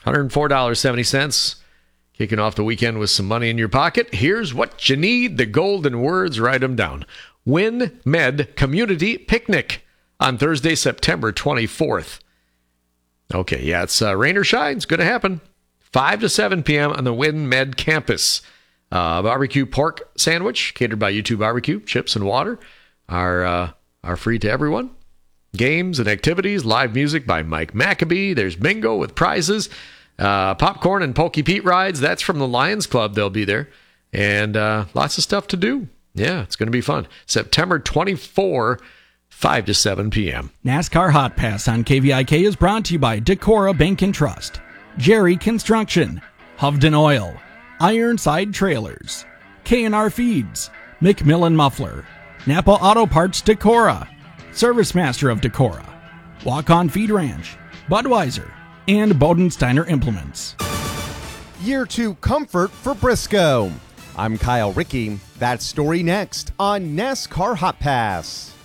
$104.70. Kicking off the weekend with some money in your pocket. Here's what you need. The golden words, write them down. WinMed Community Picnic on Thursday, September 24th. Okay, yeah, it's rain or shine. It's going to happen. 5 to 7 p.m. on the WinMed campus. Barbecue pork sandwich catered by U2 Barbecue. Chips and water are free to everyone. Games and activities. Live music by Mike Maccabee. There's bingo with prizes. Popcorn and Pokey Pete rides. That's from the Lions Club. They'll be there. And lots of stuff to do. Yeah, it's going to be fun. September 24, 5 to 7 p.m. NASCAR Hot Pass on KVIK is brought to you by Decorah Bank and Trust, Jerry Construction, Hovden Oil, Ironside Trailers, K&R Feeds, McMillan Muffler, Napa Auto Parts Decorah, Service Master of Decorah, Walk-On Feed Ranch, Budweiser, and Bodensteiner Implements. Year 2 comfort for Briscoe. I'm Kyle Rickey. That story next on NASCAR Hot Pass.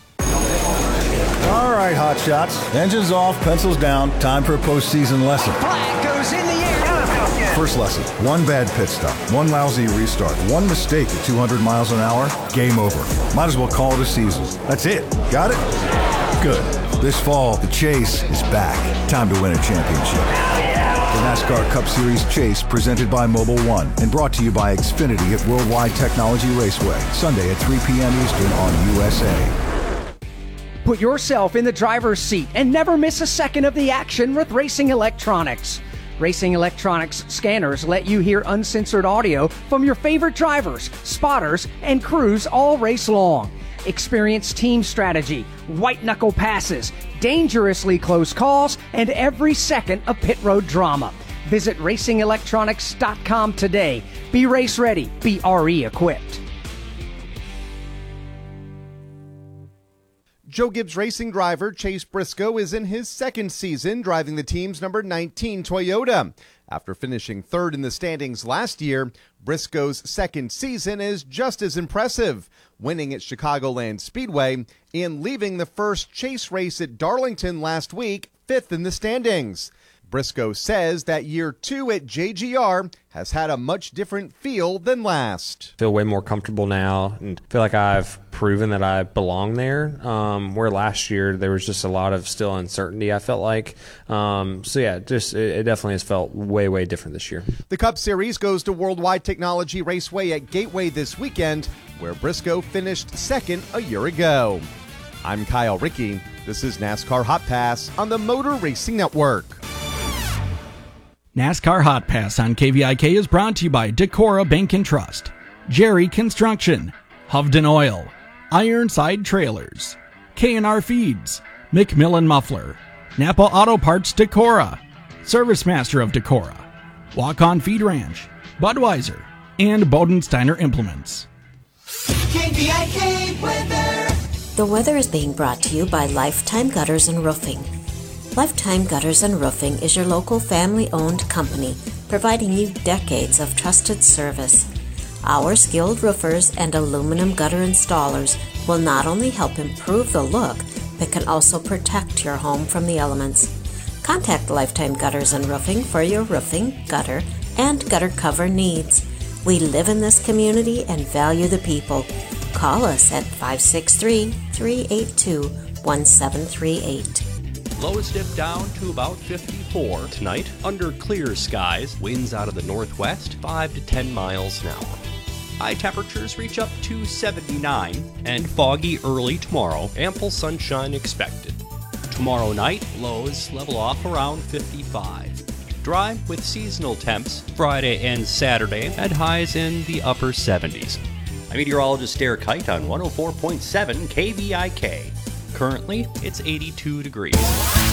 All right, hot shots. Engines off, pencils down. Time for a postseason lesson. Flag goes in the air. First lesson, one bad pit stop, one lousy restart, one mistake at 200 miles an hour, game over. Might as well call it a season. That's it. Got it? Good. This fall, the Chase is back. Time to win a championship. The NASCAR Cup Series Chase, presented by Mobil 1 and brought to you by Xfinity at Worldwide Technology Raceway, Sunday at 3 p.m. Eastern on USA. Put yourself in the driver's seat and never miss a second of the action with Racing Electronics. Racing Electronics scanners let you hear uncensored audio from your favorite drivers, spotters, and crews all race long. Experience team strategy, white-knuckle passes, dangerously close calls, and every second of pit road drama. Visit racingelectronics.com today. Be race ready. Be RE equipped. Joe Gibbs Racing driver Chase Briscoe is in his second season driving the team's number 19 Toyota. After finishing third in the standings last year, Briscoe's second season is just as impressive, winning at Chicagoland Speedway and leaving the first Chase race at Darlington last week, fifth in the standings. Briscoe says that year 2 at JGR has had a much different feel than last. Feel way more comfortable now and feel like I've proven that I belong there, where last year there was just a lot of still uncertainty, I felt like. It definitely has felt way different this year. The Cup Series goes to Worldwide Technology Raceway at Gateway this weekend, where Briscoe finished second a year ago. I'm Kyle Rickey. This is NASCAR Hot Pass on the Motor Racing Network. NASCAR Hot Pass on KVIK is brought to you by Decorah Bank and Trust, Jerry Construction, Hovden Oil, Ironside Trailers, K&R Feeds, McMillan Muffler, Napa Auto Parts Decorah, Service Master of Decorah, Walk-On Feed Ranch, Budweiser, and Bodensteiner Implements. KVIK weather. The weather is being brought to you by Lifetime Gutters and Roofing. Lifetime Gutters and Roofing is your local family-owned company, providing you decades of trusted service. Our skilled roofers and aluminum gutter installers will not only help improve the look, but can also protect your home from the elements. Contact Lifetime Gutters and Roofing for your roofing, gutter, and gutter cover needs. We live in this community and value the people. Call us at 563-382-1738. Lows dip down to about 54 tonight. Under clear skies, winds out of the northwest, 5 to 10 miles an hour. High temperatures reach up to 79, and foggy early tomorrow. Ample sunshine expected. Tomorrow night, lows level off around 55. Dry with seasonal temps. Friday and Saturday at highs in the upper 70s. I'm meteorologist Derek Kite on 104.7 KVIK. Currently, it's 82 degrees.